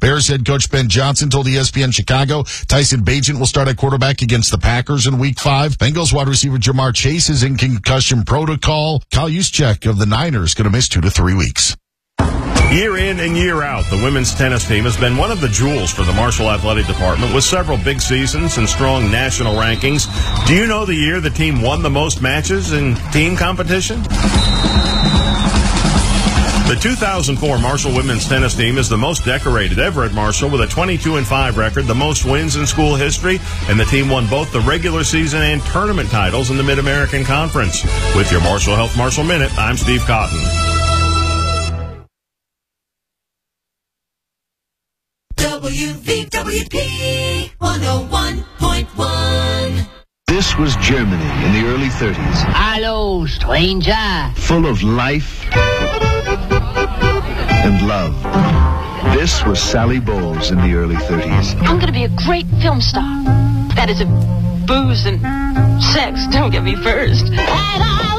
Bears head coach Ben Johnson told ESPN Chicago Tyson Bagent will start at quarterback against the Packers in Week 5. Bengals wide receiver Jamar Chase is in concussion protocol. Kyle Juszczyk of the Niners going to miss 2 to 3 weeks. Year in and year out, the women's tennis team has been one of the jewels for the Marshall Athletic Department with several big seasons and strong national rankings. Do you know the year the team won the most matches in team competition? The 2004 Marshall women's tennis team is the most decorated ever at Marshall with a 22-5 record, the most wins in school history, and the team won both the regular season and tournament titles in the Mid-American Conference. With your Marshall Health Marshall Minute, I'm Steve Cotton. WVWP 101.1. This was Germany in the early 30s. Hello, stranger. Full of life and love. This was Sally Bowles in the early 30s. I'm going to be a great film star. That is, if booze and sex don't get me first.